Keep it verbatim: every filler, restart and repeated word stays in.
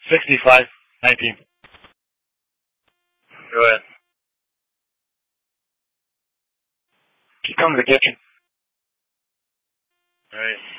sixty-five nineteen. Go ahead. Keep coming to the kitchen. Alright.